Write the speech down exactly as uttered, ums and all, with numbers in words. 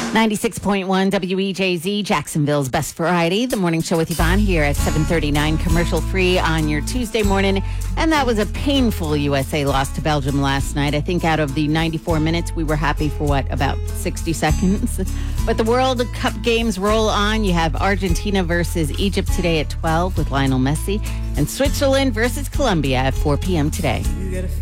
ninety-six point one W E J Z, Jacksonville's Best Variety. The morning show with Yvonne here at seven thirty-nine, commercial free on your Tuesday morning. And that was a painful U S A loss to Belgium last night. I think out of the ninety-four minutes, we were happy for what, about sixty seconds? But the World Cup games roll on. You have Argentina versus Egypt today at twelve with Lionel Messi, and Switzerland versus Colombia at four p.m. today.